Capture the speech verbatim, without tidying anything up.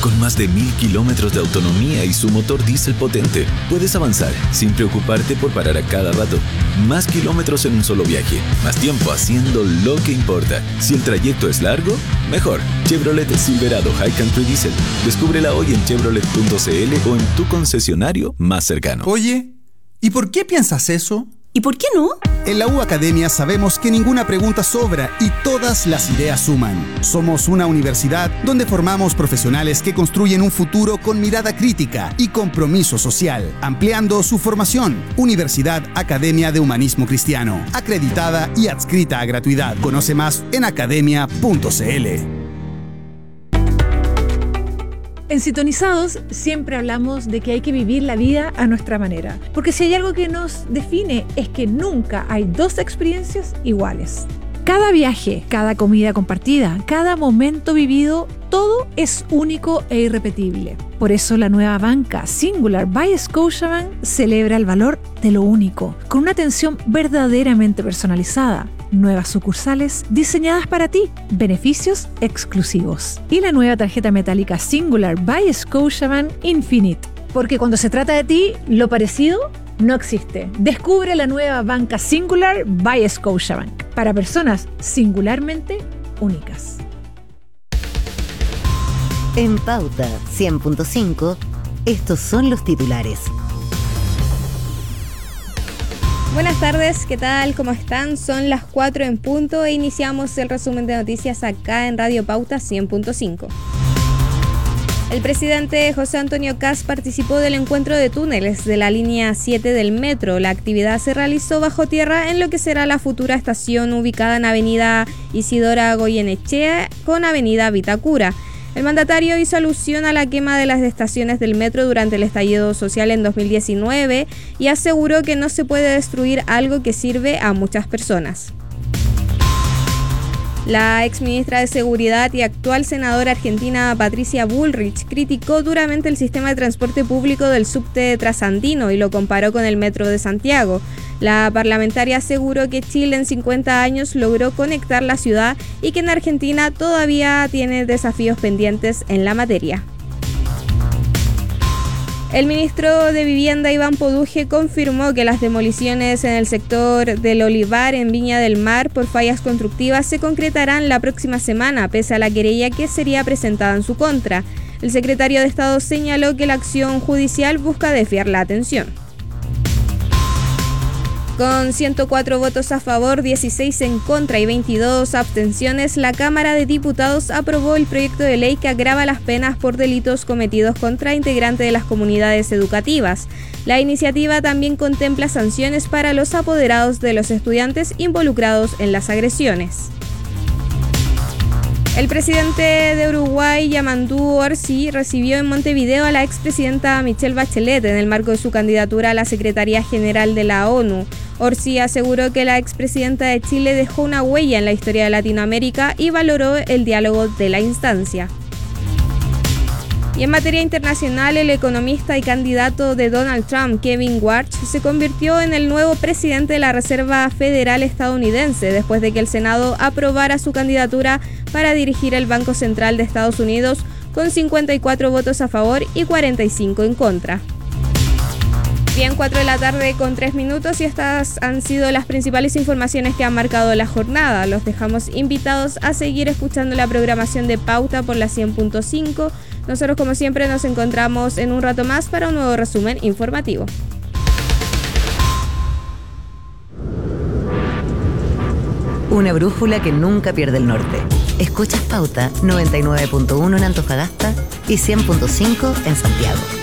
Con más de mil kilómetros de autonomía y su motor diésel potente, puedes avanzar sin preocuparte por parar a cada rato. Más kilómetros en un solo viaje, más tiempo haciendo lo que importa. Si el trayecto es largo, mejor. Chevrolet Silverado High Country Diesel. Descúbrela hoy en chevrolet punto c l o en tu concesionario más cercano. Oye, ¿y por qué piensas eso? ¿Y por qué no? En la U Academia sabemos que ninguna pregunta sobra y todas las ideas suman. Somos una universidad donde formamos profesionales que construyen un futuro con mirada crítica y compromiso social, ampliando su formación. Universidad Academia de Humanismo Cristiano, acreditada y adscrita a gratuidad. Conoce más en academia punto c l. En Sintonizados siempre hablamos de que hay que vivir la vida a nuestra manera, porque si hay algo que nos define es que nunca hay dos experiencias iguales. Cada viaje, cada comida compartida, cada momento vivido, todo es único e irrepetible. Por eso la nueva banca Singular by Scotiabank celebra el valor de lo único, con una atención verdaderamente personalizada. Nuevas sucursales diseñadas para ti, beneficios exclusivos. Y la nueva tarjeta metálica Singular by Scotiabank Infinite. Porque cuando se trata de ti, lo parecido no existe. Descubre la nueva banca Singular by Scotiabank. Para personas singularmente únicas. En Pauta cien punto cinco, estos son los titulares. Buenas tardes, ¿qué tal? ¿Cómo están? Son las cuatro en punto e iniciamos el resumen de noticias acá en Radio Pauta cien punto cinco. El presidente José Antonio Kast participó del encuentro de túneles de la línea siete del metro. La actividad se realizó bajo tierra en lo que será la futura estación ubicada en Avenida Isidora Goyenechea con Avenida Vitacura. El mandatario hizo alusión a la quema de las estaciones del metro durante el estallido social en dos mil diecinueve y aseguró que no se puede destruir algo que sirve a muchas personas. La exministra de Seguridad y actual senadora argentina Patricia Bullrich criticó duramente el sistema de transporte público del subte trasandino y lo comparó con el metro de Santiago. La parlamentaria aseguró que Chile en cincuenta años logró conectar la ciudad y que en Argentina todavía tiene desafíos pendientes en la materia. El ministro de Vivienda, Iván Poduje, confirmó que las demoliciones en el sector del Olivar en Viña del Mar por fallas constructivas se concretarán la próxima semana, pese a la querella que sería presentada en su contra. El secretario de Estado señaló que la acción judicial busca desviar la atención. Con ciento cuatro votos a favor, dieciséis en contra y veintidós abstenciones, la Cámara de Diputados aprobó el proyecto de ley que agrava las penas por delitos cometidos contra integrantes de las comunidades educativas. La iniciativa también contempla sanciones para los apoderados de los estudiantes involucrados en las agresiones. El presidente de Uruguay, Yamandu Orsi, recibió en Montevideo a la expresidenta Michelle Bachelet en el marco de su candidatura a la Secretaría General de la ONU. Orsi aseguró que la expresidenta de Chile dejó una huella en la historia de Latinoamérica y valoró el diálogo de la instancia. Y en materia internacional, el economista y candidato de Donald Trump, Kevin Warsh, se convirtió en el nuevo presidente de la Reserva Federal estadounidense después de que el Senado aprobara su candidatura para dirigir el Banco Central de Estados Unidos con cincuenta y cuatro votos a favor y cuarenta y cinco en contra. Bien, cuatro de la tarde con tres minutos y estas han sido las principales informaciones que han marcado la jornada. Los dejamos invitados a seguir escuchando la programación de Pauta por la cien punto cinco. Nosotros, como siempre, nos encontramos en un rato más para un nuevo resumen informativo. Una brújula que nunca pierde el norte. Escuchas Pauta noventa y nueve punto uno en Antofagasta y cien punto cinco en Santiago.